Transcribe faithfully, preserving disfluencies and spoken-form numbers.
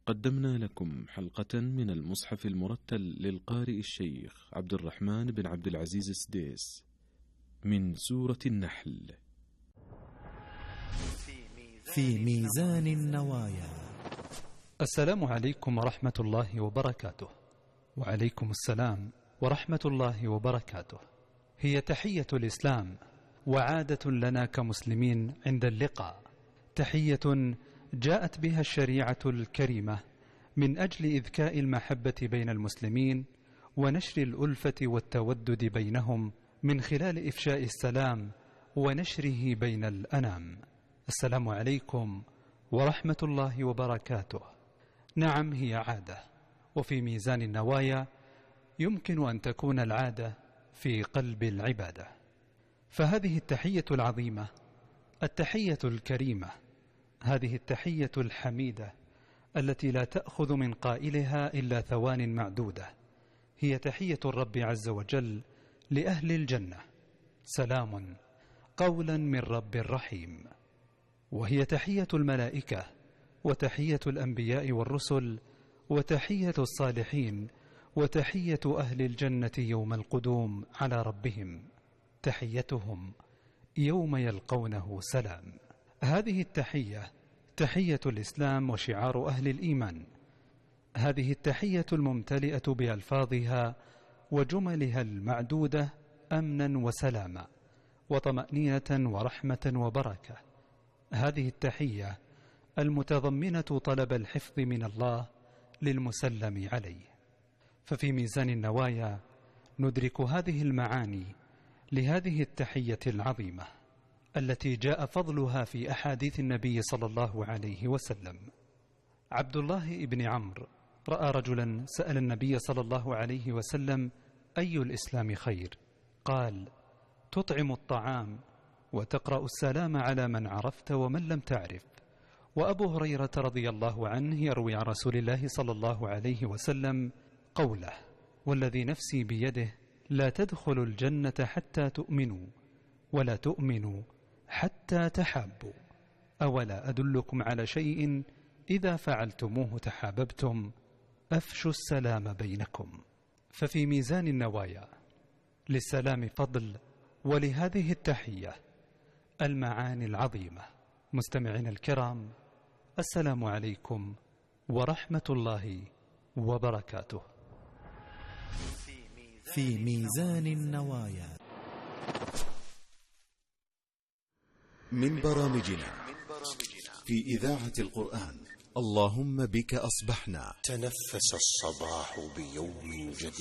قدمنا لكم حلقة من المصحف المرتل للقارئ الشيخ عبد الرحمن بن عبد العزيز السديس من سورة النحل. في ميزان النوايا. السلام عليكم ورحمة الله وبركاته. وعليكم السلام ورحمة الله وبركاته. هي تحية الإسلام وعادة لنا كمسلمين عند اللقاء، تحية جاءت بها الشريعة الكريمة من أجل إذكاء المحبة بين المسلمين ونشر الألفة والتودد بينهم من خلال إفشاء السلام ونشره بين الأنام. السلام عليكم ورحمة الله وبركاته. نعم، هي عادة، وفي ميزان النوايا يمكن أن تكون العادة في قلب العبادة. فهذه التحية العظيمة، التحية الكريمة، هذه التحية الحميدة التي لا تأخذ من قائلها إلا ثوان معدودة، هي تحية الرب عز وجل لأهل الجنة: سلام قولا من رب رحيم. وهي تحية الملائكة وتحية الأنبياء والرسل وتحية الصالحين وتحية أهل الجنة يوم القدوم على ربهم، تحيتهم يوم يلقونه سلام. هذه التحية تحية الإسلام وشعار أهل الإيمان، هذه التحية الممتلئة بألفاظها وجملها المعدودة أمنا وسلاما وطمأنينة ورحمة وبركة، هذه التحية المتضمنة طلب الحفظ من الله للمسلم عليه. ففي ميزان النوايا ندرك هذه المعاني لهذه التحية العظيمة التي جاء فضلها في أحاديث النبي صلى الله عليه وسلم. عبد الله بن عمرو رأى رجلا سأل النبي صلى الله عليه وسلم: أي الإسلام خير؟ قال: تطعم الطعام وتقرأ السلام على من عرفت ومن لم تعرف. وأبو هريرة رضي الله عنه يروي عن رسول الله صلى الله عليه وسلم قوله: والذي نفسي بيده لا تدخلوا الجنة حتى تؤمنوا ولا تؤمنوا حتى تحابوا، أولا أدلكم على شيء إذا فعلتموه تحاببتم، أفشوا السلام بينكم. ففي ميزان النوايا للسلام فضل، ولهذه التحية المعاني العظيمة. مستمعين الكرام، السلام عليكم ورحمة الله وبركاته. في ميزان النوايا. من برامجنا في إذاعة القرآن اللهم بك أصبحنا، تنفس الصباح بيوم جديد.